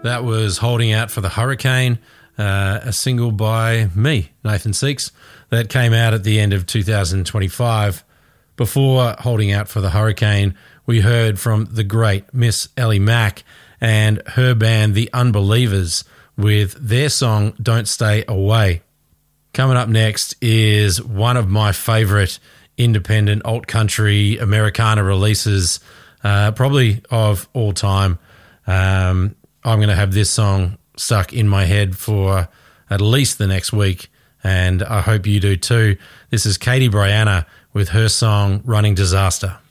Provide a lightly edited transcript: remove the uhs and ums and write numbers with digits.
That was Holding Out for the Hurricane, a single by me, Nathan Seeks, that came out at the end of 2025. Before Holding Out for the Hurricane, we heard from the great Miss Ellie Mack and her band The Unbelievers with their song Don't Stay Away. Coming up next is one of my favourite independent alt-country Americana releases, probably of all time. I'm going to have this song stuck in my head for at least the next week, and I hope you do too. This is Katie Brianna with her song Running Disaster.